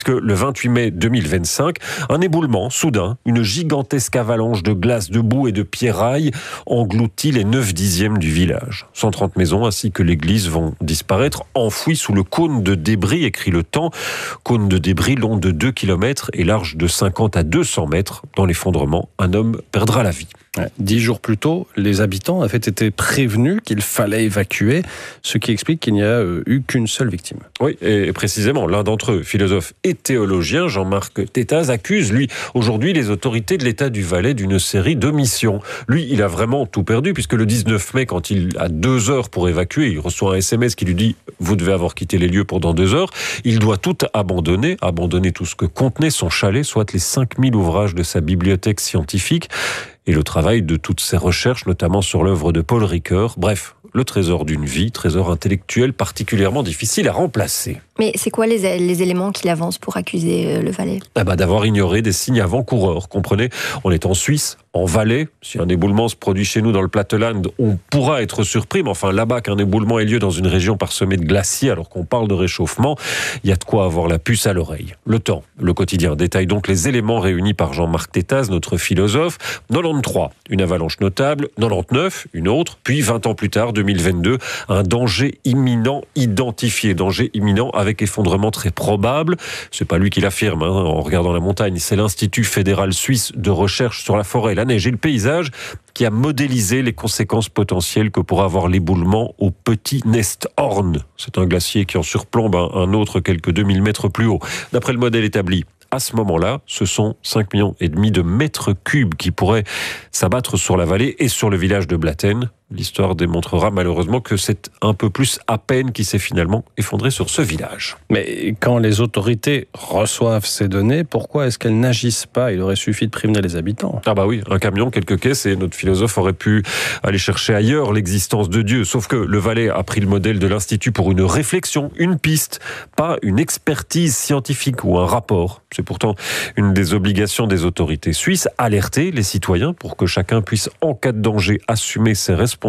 que le 28 mai 2025, un éboulement soudain, une gigantesque avalanche de glace, de boue et de pierrailles engloutit les 9/10 du village. 130 maisons ainsi que l'église vont disparaître, enfouies sous le cône de débris, écrit Le Temps. Cône de débris long de 2 km et large de 50 à 200 mètres. Dans l'effondrement, un homme perdra la vie. 10 jours plus tôt, les habitants avaient été prévenus qu'il fallait évacuer, ce qui explique qu'il n'y a eu qu'une seule victime. Oui, et précisément, l'un d'entre eux, philosophe et théologien, Jean-Marc Tétaz, accuse, lui, aujourd'hui, les autorités de l'État du Valais d'une série d'omissions. Lui, il a vraiment tout perdu, puisque le 19 mai, quand il a 2 heures pour évacuer, il reçoit un SMS qui lui dit « Vous devez avoir quitté les lieux pendant 2 heures ». Il doit tout abandonner tout ce que contenait son chalet, soit les 5000 ouvrages de sa bibliothèque scientifique, et le travail de toutes ses recherches, notamment sur l'œuvre de Paul Ricoeur. Bref, le trésor d'une vie, trésor intellectuel particulièrement difficile à remplacer. Mais c'est quoi les éléments qu'il avance pour accuser le Valais ? D'avoir ignoré des signes avant-coureurs. Comprenez, on est en Suisse, en Valais. Si un éboulement se produit chez nous dans le Plateland, on pourra être surpris. Mais enfin, là-bas, qu'un éboulement ait lieu dans une région parsemée de glaciers, alors qu'on parle de réchauffement, il y a de quoi avoir la puce à l'oreille. Le Temps, le quotidien, détaille donc les éléments réunis par Jean-Marc Tétaz, notre philosophe. 93, une avalanche notable. 99, une autre. Puis 20 ans plus tard, 2022, un danger imminent identifié. Danger imminent avec effondrement très probable. C'est pas lui qui l'affirme, en regardant la montagne. C'est l'Institut fédéral suisse de recherche sur la forêt, la neige et le paysage qui a modélisé les conséquences potentielles que pourra avoir l'éboulement au Petit Nesthorn. C'est un glacier qui en surplombe un autre quelques 2000 mètres plus haut. D'après le modèle établi, à ce moment-là, ce sont 5,5 millions de mètres cubes qui pourraient s'abattre sur la vallée et sur le village de Blatten. L'histoire démontrera malheureusement que c'est un peu plus à peine qui s'est finalement effondré sur ce village. Mais quand les autorités reçoivent ces données, pourquoi est-ce qu'elles n'agissent pas ? Il aurait suffi de prévenir les habitants. Oui, un camion, quelques caisses, et notre philosophe aurait pu aller chercher ailleurs l'existence de Dieu. Sauf que le Valais a pris le modèle de l'Institut pour une réflexion, une piste, pas une expertise scientifique ou un rapport. C'est pourtant une des obligations des autorités suisses, alerter les citoyens pour que chacun puisse, en cas de danger, assumer ses responsabilités.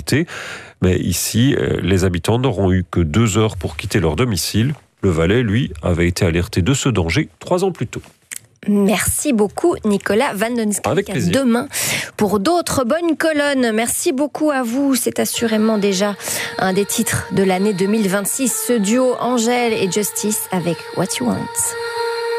Mais ici, les habitants n'auront eu que 2 heures pour quitter leur domicile. Le Valais, lui, avait été alerté de ce danger 3 ans plus tôt. Merci beaucoup, Nicolas Van Den Skrik. Avec plaisir. À demain pour d'autres bonnes colonnes. Merci beaucoup à vous. C'est assurément déjà un des titres de l'année 2026. Ce duo Angèle et Justice avec What You Want.